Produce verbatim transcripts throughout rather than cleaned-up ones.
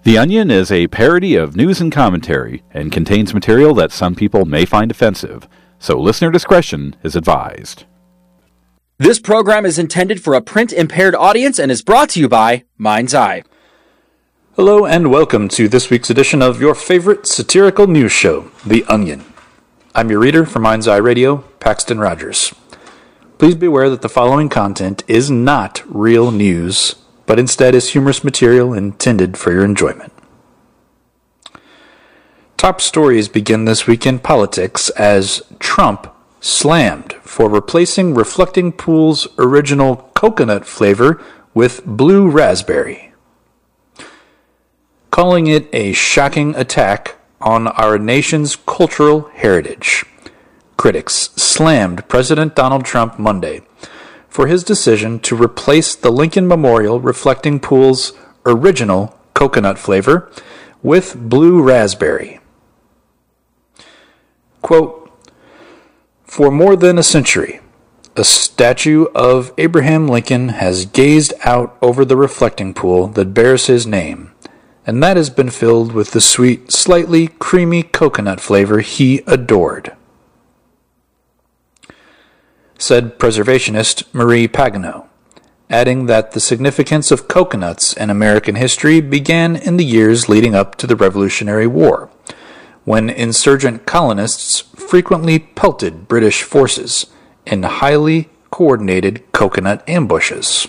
The Onion is a parody of news and commentary and contains material that some people may find offensive, so listener discretion is advised. This program is intended for a print-impaired audience and is brought to you by Mind's Eye. Hello and welcome to this week's edition of your favorite satirical news show, The Onion. I'm your reader for Mind's Eye Radio, Paxton Rogers. Please be aware that the following content is not real news, but instead is humorous material intended for your enjoyment. Top stories begin this week in politics as Trump slammed for replacing Reflecting Pool's original coconut flavor with blue raspberry, calling it a shocking attack on our nation's cultural heritage. Critics slammed President Donald Trump Monday for his decision to replace the Lincoln Memorial Reflecting Pool's original coconut flavor with blue raspberry. Quote, "For more than a century, a statue of Abraham Lincoln has gazed out over the reflecting pool that bears his name, and that has been filled with the sweet, slightly creamy coconut flavor he adored," said preservationist Marie Pagano, adding that the significance of coconuts in American history began in the years leading up to the Revolutionary War, when insurgent colonists frequently pelted British forces in highly coordinated coconut ambushes.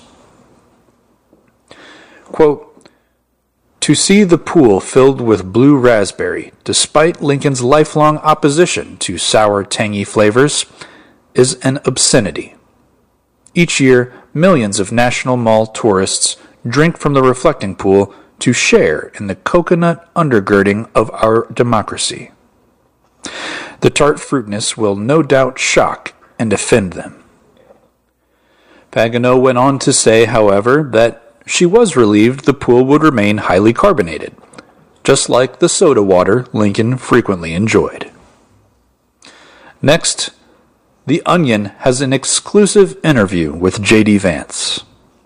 Quote, "To see the pool filled with blue raspberry, despite Lincoln's lifelong opposition to sour, tangy flavors, is an obscenity. Each year, millions of National Mall tourists drink from the reflecting pool to share in the coconut undergirding of our democracy. The tart fruitness will no doubt shock and offend them." Pagano went on to say, however, that she was relieved the pool would remain highly carbonated, just like the soda water Lincoln frequently enjoyed. Next, The Onion has an exclusive interview with J D Vance.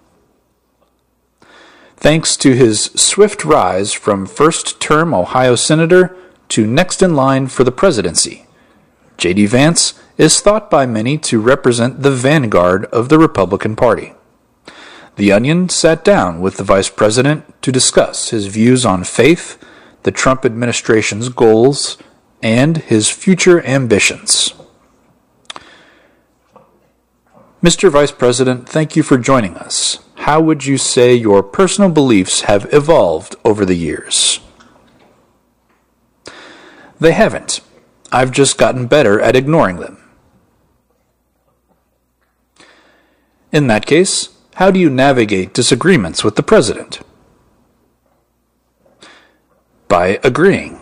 Thanks to his swift rise from first-term Ohio Senator to next in line for the presidency, J D Vance is thought by many to represent the vanguard of the Republican Party. The Onion sat down with the vice president to discuss his views on faith, the Trump administration's goals, and his future ambitions. Mister Vice President, thank you for joining us. How would you say your personal beliefs have evolved over the years? They haven't. I've just gotten better at ignoring them. In that case, how do you navigate disagreements with the president? By agreeing.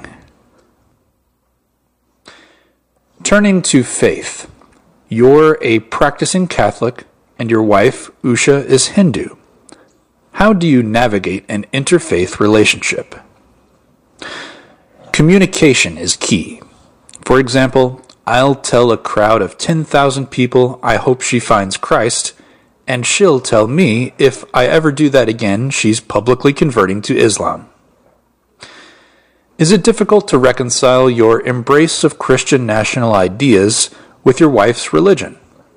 Turning to faith. You're a practicing Catholic, and your wife, Usha, is Hindu. How do you navigate an interfaith relationship? Communication is key. For example, I'll tell a crowd of ten thousand people I hope she finds Christ, and she'll tell me if I ever do that again, she's publicly converting to Islam. Is it difficult to reconcile your embrace of Christian national ideas with your wife's religion?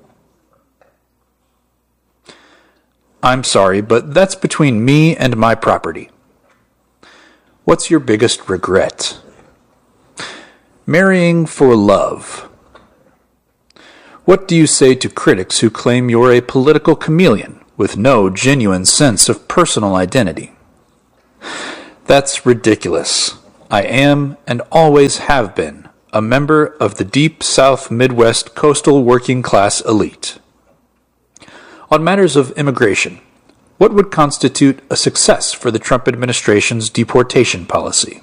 I'm sorry, but that's between me and my property. What's your biggest regret? Marrying for love. What do you say to critics who claim you're a political chameleon with no genuine sense of personal identity? That's ridiculous. I am, and always have been, a member of the deep South Midwest coastal working class elite. On matters of immigration, what would constitute a success for the Trump administration's deportation policy?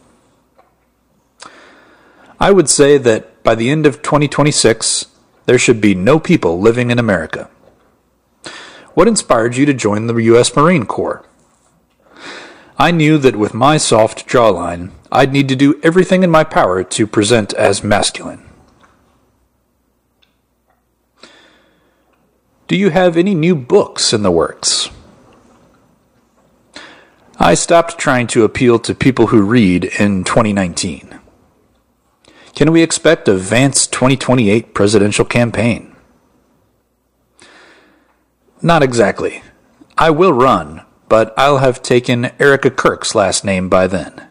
I would say that by the end of twenty twenty-six, there should be no people living in America. What inspired you to join the U S Marine Corps? I knew that with my soft jawline, I'd need to do everything in my power to present as masculine. Do you have any new books in the works? I stopped trying to appeal to people who read in twenty nineteen. Can we expect a Vance twenty twenty-eight presidential campaign? Not exactly. I will run, but I'll have taken Erica Kirk's last name by then.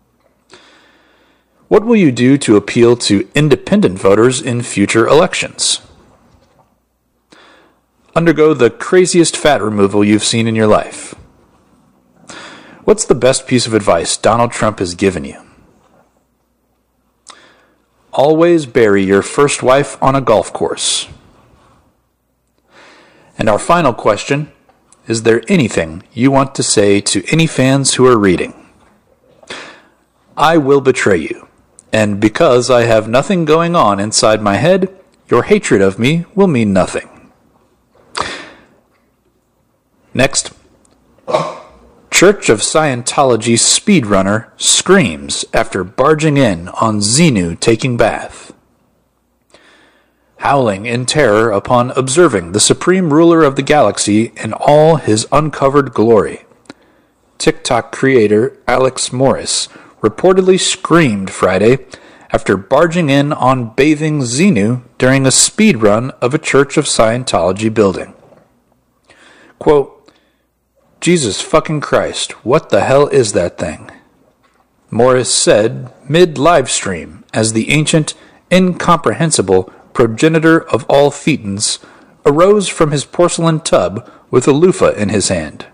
What will you do to appeal to independent voters in future elections? Undergo the craziest fat removal you've seen in your life. What's the best piece of advice Donald Trump has given you? Always bury your first wife on a golf course. And our final question, is there anything you want to say to any fans who are reading? I will betray you, and because I have nothing going on inside my head, your hatred of me will mean nothing. Next, Church of Scientology speedrunner screams after barging in on Xenu taking bath. Howling in terror upon observing the supreme ruler of the galaxy in all his uncovered glory. TikTok creator Alex Morris reportedly screamed Friday after barging in on bathing Xenu during a speedrun of a Church of Scientology building. Quote, Jesus fucking Christ, what the hell is that thing? Morris said mid-livestream as the ancient, incomprehensible progenitor of all thetans arose from his porcelain tub with a loofah in his hand.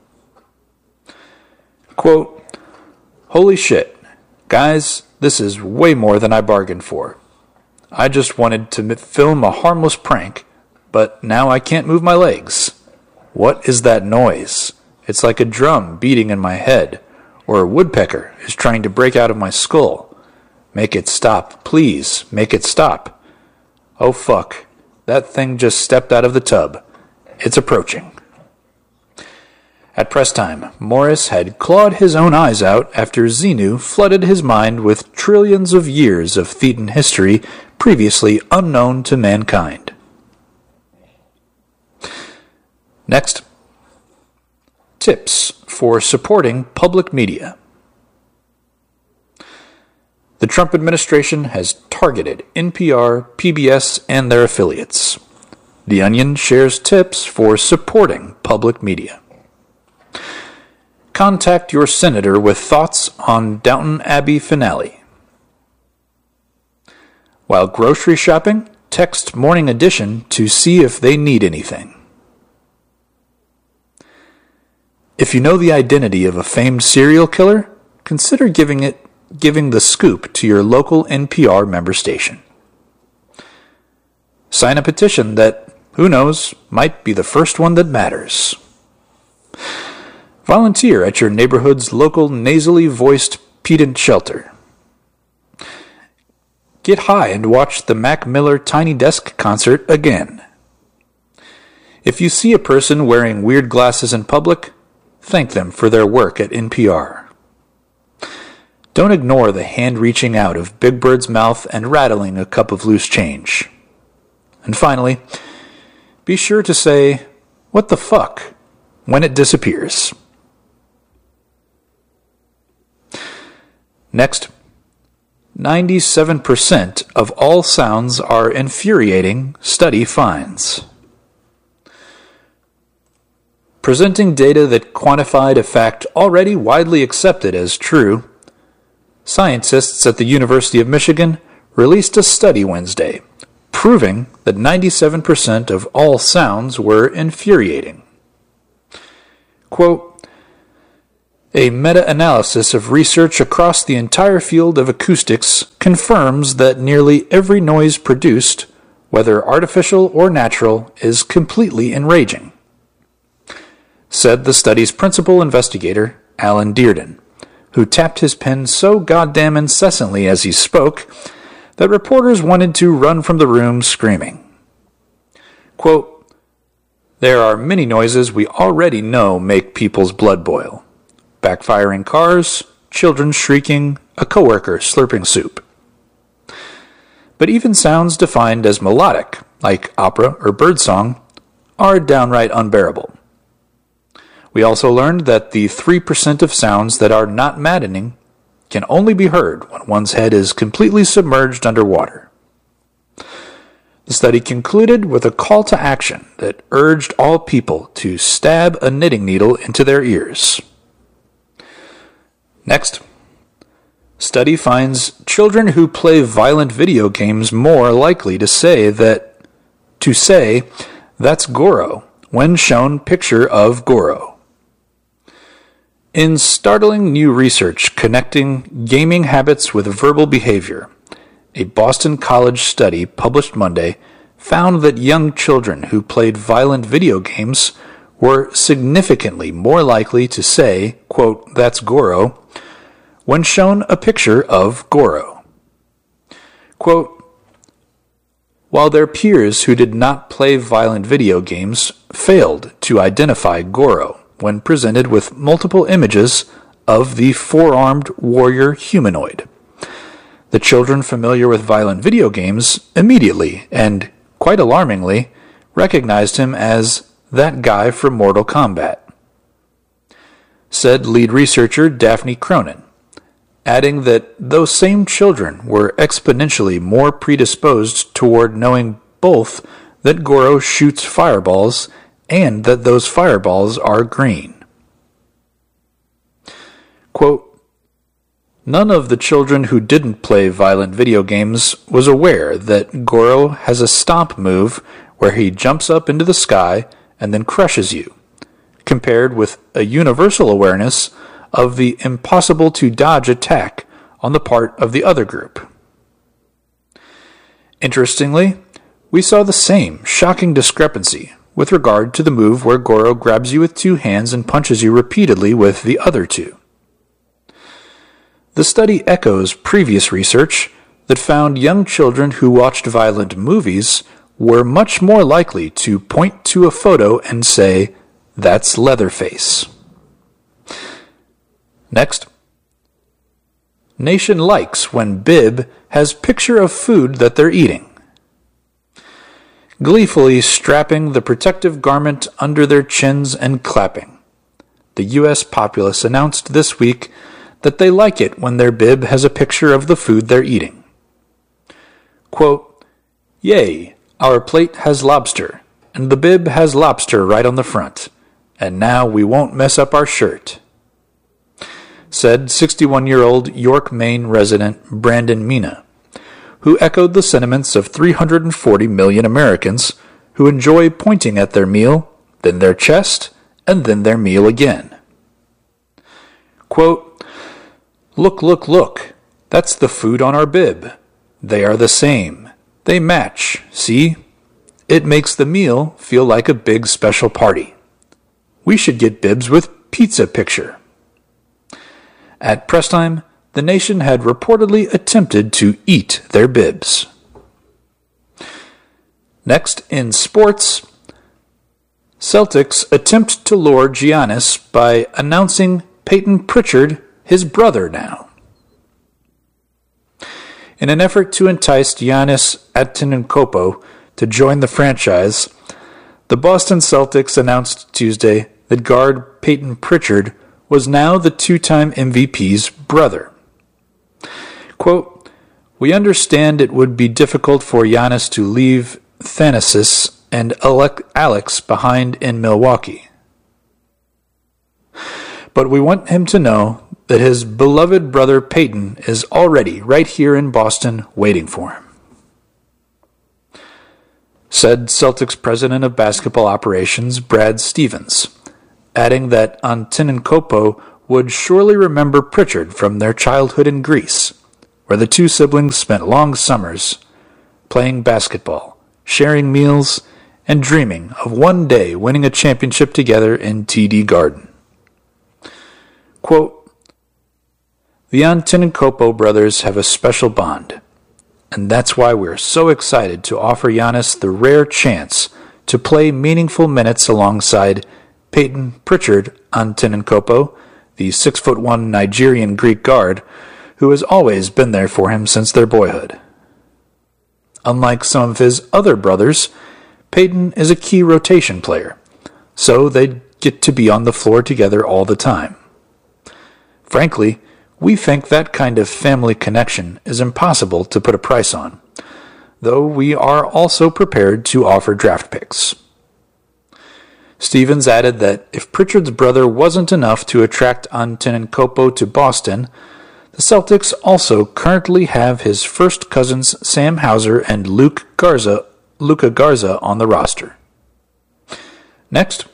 Quote, holy shit, guys, this is way more than I bargained for. I just wanted to film a harmless prank, but now I can't move my legs. What is that noise? It's like a drum beating in my head, or a woodpecker is trying to break out of my skull. Make it stop, please, make it stop. Oh fuck, that thing just stepped out of the tub. It's approaching. At press time, Morris had clawed his own eyes out after Xenu flooded his mind with trillions of years of Thetan history previously unknown to mankind. Next, tips for supporting public media. The Trump administration has targeted N P R, P B S, and their affiliates. The Onion shares tips for supporting public media. Contact your senator with thoughts on Downton Abbey finale. While grocery shopping, text Morning Edition to see if they need anything. If you know the identity of a famed serial killer, consider giving it giving the scoop to your local N P R member station. Sign a petition that, who knows, might be the first one that matters. Volunteer at your neighborhood's local nasally voiced pedant shelter. Get high and watch the Mac Miller Tiny Desk concert again. If you see a person wearing weird glasses in public, thank them for their work at N P R. Don't ignore the hand reaching out of Big Bird's mouth and rattling a cup of loose change. And finally, be sure to say, what the fuck, when it disappears. Next, ninety-seven percent of all sounds are infuriating, study finds. Presenting data that quantified a fact already widely accepted as true, scientists at the University of Michigan released a study Wednesday, proving that ninety-seven percent of all sounds were infuriating. Quote, a meta-analysis of research across the entire field of acoustics confirms that nearly every noise produced, whether artificial or natural, is completely enraging, said the study's principal investigator, Alan Dearden, who tapped his pen so goddamn incessantly as he spoke that reporters wanted to run from the room screaming. Quote, there are many noises we already know make people's blood boil. Backfiring cars, children shrieking, a coworker slurping soup. But even sounds defined as melodic, like opera or birdsong, are downright unbearable. We also learned that the three percent of sounds that are not maddening can only be heard when one's head is completely submerged underwater. The study concluded with a call to action that urged all people to stab a knitting needle into their ears. Next, study finds children who play violent video games more likely to say that to say that's Goro when shown picture of Goro. In startling new research connecting gaming habits with verbal behavior, a Boston College study published Monday found that young children who played violent video games were significantly more likely to say, quote, "That's Goro," when shown a picture of Goro. Quote, while their peers who did not play violent video games failed to identify Goro when presented with multiple images of the four-armed warrior humanoid. The children familiar with violent video games immediately, and quite alarmingly, recognized him as that guy from Mortal Kombat, said lead researcher Daphne Cronin, adding that those same children were exponentially more predisposed toward knowing both that Goro shoots fireballs and that those fireballs are green. Quote, none of the children who didn't play violent video games was aware that Goro has a stomp move where he jumps up into the sky and then crushes you, compared with a universal awareness of the impossible-to-dodge attack on the part of the other group. Interestingly, we saw the same shocking discrepancy with regard to the move where Goro grabs you with two hands and punches you repeatedly with the other two. The study echoes previous research that found young children who watched violent movies were much more likely to point to a photo and say, "That's Leatherface." Next. Nation likes when bib has picture of food that they're eating. Gleefully strapping the protective garment under their chins and clapping, the U S populace announced this week that they like it when their bib has a picture of the food they're eating. Quote, yay, our plate has lobster, and the bib has lobster right on the front, and now we won't mess up our shirt, said sixty-one-year-old York, Maine resident Brandon Mina, who echoed the sentiments of three hundred forty million Americans who enjoy pointing at their meal, then their chest, and then their meal again. Quote, look, look, look, that's the food on our bib. They are the same. They match, see? It makes the meal feel like a big special party. We should get bibs with pizza picture. At press time, the nation had reportedly attempted to eat their bibs. Next, in sports, Celtics attempt to lure Giannis by announcing Peyton Pritchard his brother now. In an effort to entice Giannis Antetokounmpo to join the franchise, the Boston Celtics announced Tuesday that guard Peyton Pritchard was now the two-time M V P's brother. Quote, we understand it would be difficult for Giannis to leave Thanasis and Alex behind in Milwaukee, but we want him to know that his beloved brother Peyton is already right here in Boston waiting for him, said Celtics president of basketball operations Brad Stevens, adding that Antetokounmpo would surely remember Pritchard from their childhood in Greece, where the two siblings spent long summers playing basketball, sharing meals, and dreaming of one day winning a championship together in T D Garden. Quote, the Antetokounmpo brothers have a special bond, and that's why we're so excited to offer Giannis the rare chance to play meaningful minutes alongside Peyton Pritchard Antetokounmpo, the six foot one Nigerian Greek guard, who has always been there for him since their boyhood. Unlike some of his other brothers, Peyton is a key rotation player, so they'd get to be on the floor together all the time. Frankly, we think that kind of family connection is impossible to put a price on, though we are also prepared to offer draft picks. Stevens added that if Pritchard's brother wasn't enough to attract Antetokounmpo to Boston, the Celtics also currently have his first cousins Sam Hauser and Luke Garza, Luka Garza on the roster. Next,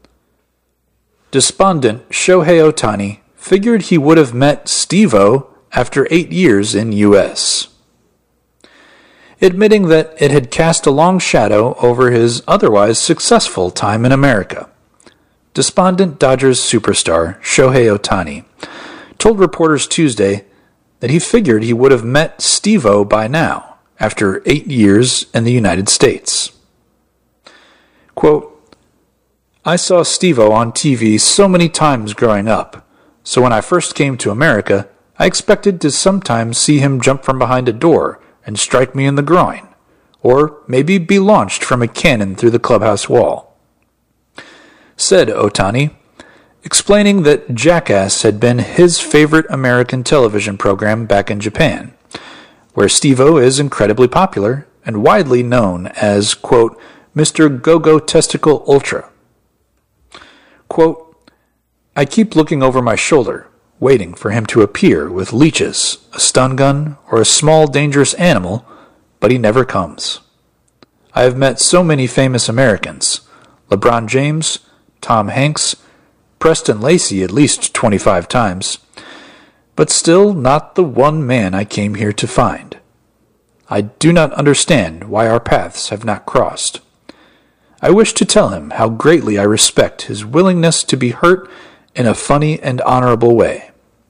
despondent Shohei Ohtani figured he would have met Steve-O after eight years in U S admitting that it had cast a long shadow over his otherwise successful time in America. Despondent Dodgers superstar Shohei Ohtani told reporters Tuesday that he figured he would have met Steve-O by now, after eight years in the United States. Quote, I saw Steve-O on T V so many times growing up, so when I first came to America, I expected to sometimes see him jump from behind a door and strike me in the groin, or maybe be launched from a cannon through the clubhouse wall. Said Ohtani, explaining that Jackass had been his favorite American television program back in Japan, where Steve-O is incredibly popular and widely known as, quote, Mister Go-Go Testicle Ultra. Quote, I keep looking over my shoulder, waiting for him to appear with leeches, a stun gun, or a small dangerous animal, but he never comes. I have met so many famous Americans, LeBron James, Tom Hanks, Preston Lacey at least twenty-five times, but still not the one man I came here to find. I do not understand why our paths have not crossed. I wish to tell him how greatly I respect his willingness to be hurt in a funny and honorable way.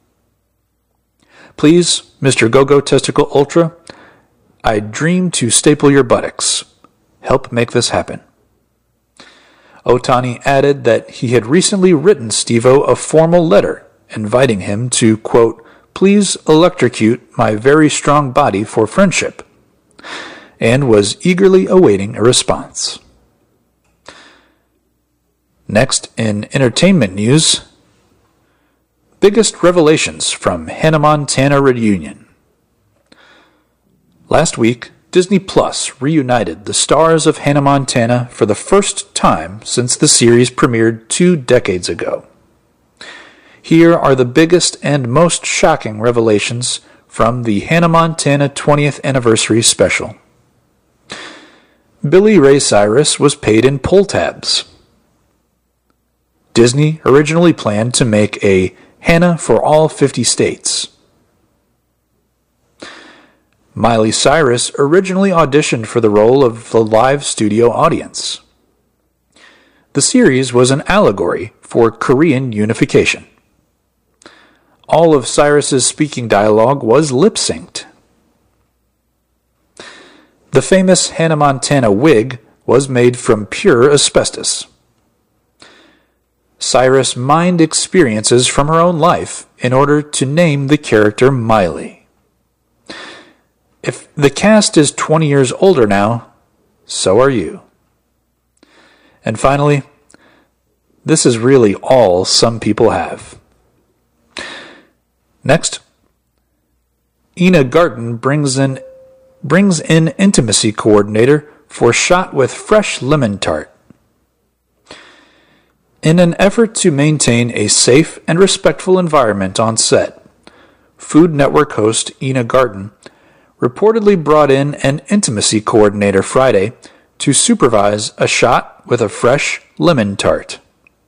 Please, Mister Go-Go Testicle Ultra, I dream to staple your buttocks. Help make this happen. Ohtani added that he had recently written Steve-O a formal letter inviting him to, quote, please electrocute my very strong body for friendship, and was eagerly awaiting a response. Next, in entertainment news, biggest revelations from Hannah Montana reunion. Last week, Disney Plus reunited the stars of Hannah Montana for the first time since the series premiered two decades ago. Here are the biggest and most shocking revelations from the Hannah Montana twentieth Anniversary Special. Billy Ray Cyrus was paid in pull tabs. Disney originally planned to make a Hannah for all fifty states. Miley Cyrus originally auditioned for the role of the live studio audience. The series was an allegory for Korean unification. All of Cyrus's speaking dialogue was lip-synced. The famous Hannah Montana wig was made from pure asbestos. Cyrus mined experiences from her own life in order to name the character Miley. If the cast is twenty years older now, so are you. And finally, this is really all some people have. Next, Ina Garten brings in brings in intimacy coordinator for shot with fresh lemon tart. In an effort to maintain a safe and respectful environment on set, Food Network host Ina Garten reportedly brought in an intimacy coordinator Friday to supervise a shot with a fresh lemon tart.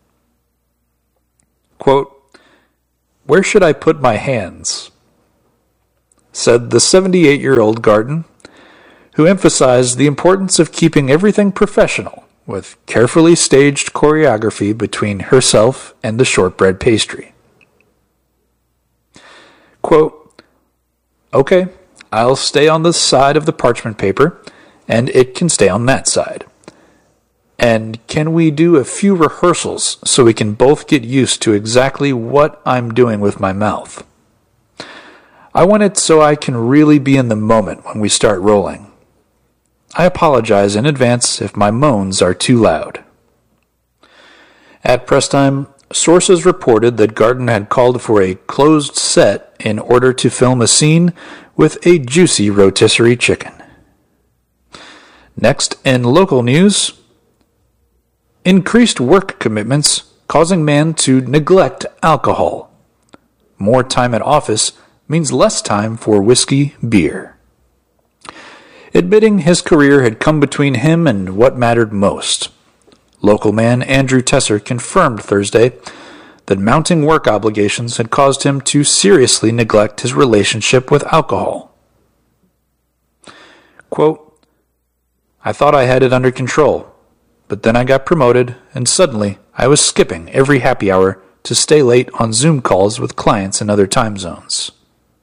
Quote, where should I put my hands? Said the seventy-eight-year-old Garten, who emphasized the importance of keeping everything professional with carefully staged choreography between herself and the shortbread pastry. Quote, okay, I'll stay on this side of the parchment paper, and it can stay on that side. And can we do a few rehearsals so we can both get used to exactly what I'm doing with my mouth? I want it so I can really be in the moment when we start rolling. I apologize in advance if my moans are too loud. At press time, sources reported that Garden had called for a closed set in order to film a scene with a juicy rotisserie chicken. Next, in local news, increased work commitments causing man to neglect alcohol. More time at office means less time for whiskey, beer. Admitting his career had come between him and what mattered most, local man Andrew Tesser confirmed Thursday that mounting work obligations had caused him to seriously neglect his relationship with alcohol. Quote, "I thought I had it under control, but then I got promoted, and suddenly I was skipping every happy hour to stay late on Zoom calls with clients in other time zones,"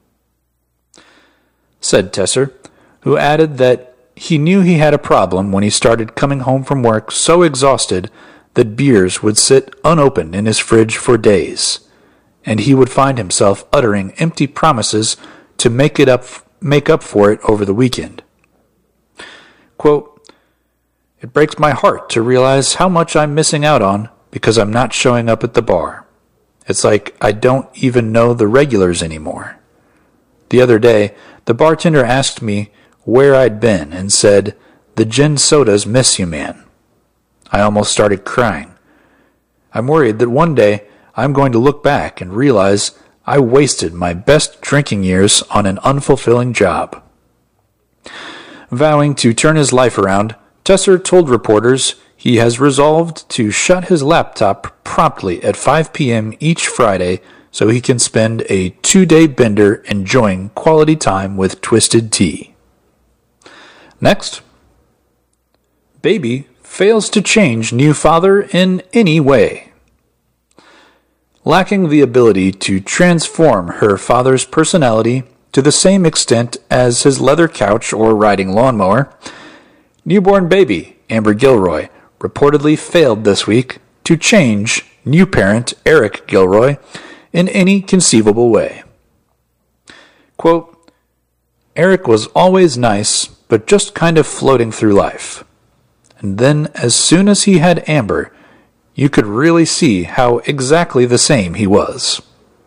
said Tesser, who added that he knew he had a problem when he started coming home from work so exhausted that beers would sit unopened in his fridge for days, and he would find himself uttering empty promises to make it up, make up for it over the weekend. Quote, "It breaks my heart to realize how much I'm missing out on because I'm not showing up at the bar. It's like I don't even know the regulars anymore. The other day, the bartender asked me where I'd been and said, 'The gin sodas miss you, man.' I almost started crying. I'm worried that one day I'm going to look back and realize I wasted my best drinking years on an unfulfilling job." Vowing to turn his life around, Tesser told reporters he has resolved to shut his laptop promptly at five p.m. each Friday so he can spend a two-day bender enjoying quality time with Twisted Tea. Next, baby fails to change new father in any way. Lacking the ability to transform her father's personality to the same extent as his leather couch or riding lawnmower, newborn baby Amber Gilroy reportedly failed this week to change new parent Eric Gilroy in any conceivable way. Quote, "Eric was always nice, but just kind of floating through life. And then as soon as he had Amber, you could really see how exactly the same he was,"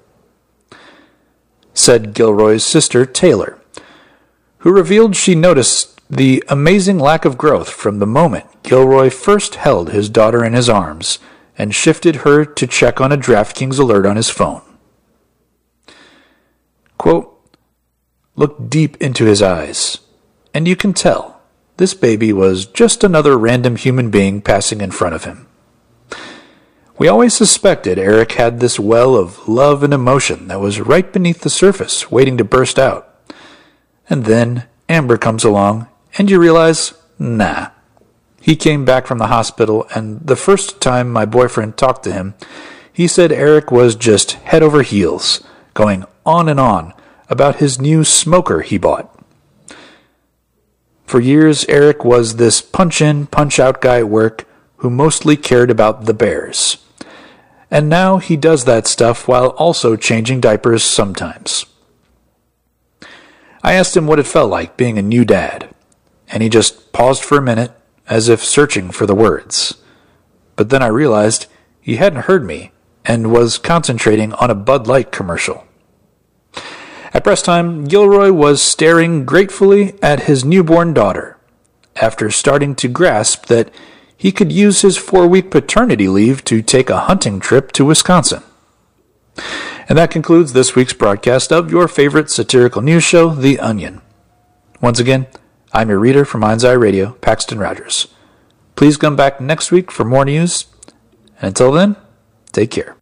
said Gilroy's sister Taylor, who revealed she noticed the amazing lack of growth from the moment Gilroy first held his daughter in his arms and shifted her to check on a DraftKings alert on his phone. Quote, "Look deep into his eyes, and you can tell this baby was just another random human being passing in front of him. We always suspected Eric had this well of love and emotion that was right beneath the surface, waiting to burst out. And then Amber comes along, and you realize, nah. He came back from the hospital, and the first time my boyfriend talked to him, he said Eric was just head over heels, going on and on about his new smoker he bought. For years, Eric was this punch-in, punch-out guy at work who mostly cared about the Bears. And now he does that stuff while also changing diapers sometimes. I asked him what it felt like being a new dad, and he just paused for a minute, as if searching for the words. But then I realized he hadn't heard me and was concentrating on a Bud Light commercial. At press time, Gilroy was staring gratefully at his newborn daughter, after starting to grasp that he could use his four-week paternity leave to take a hunting trip to Wisconsin. And that concludes this week's broadcast of your favorite satirical news show, The Onion. Once again, I'm your reader from Mind's Eye Radio, Paxton Rogers. Please come back next week for more news, and until then, take care.